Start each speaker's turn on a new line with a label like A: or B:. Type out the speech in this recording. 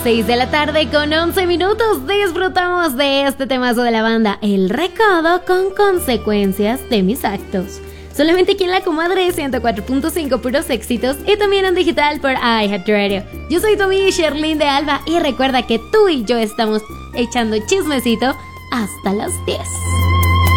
A: 6 de la tarde con 11 minutos disfrutamos de este temazo de la banda El Recodo con Consecuencias de mis actos. Solamente aquí en La Comadre 104.5 puros éxitos y también en digital por iHeartRadio. Yo soy tu amiga Sherlyn de Alba y recuerda que tú y yo estamos echando chismecito hasta las 10.